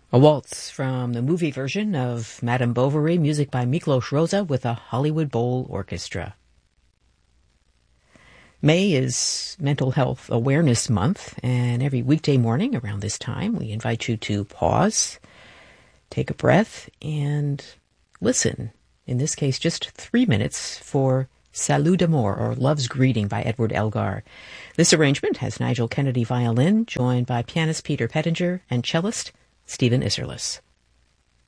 A waltz from the movie version of Madame Bovary, music by Miklos Rozsa with a Hollywood Bowl Orchestra. May is Mental Health Awareness Month, and every weekday morning around this time, we invite you to pause, take a breath, and listen. In this case, just 3 minutes for Salut d'amour, or Love's Greeting by Edward Elgar. This arrangement has Nigel Kennedy violin, joined by pianist Peter Pettinger and cellist Stephen Isserlis.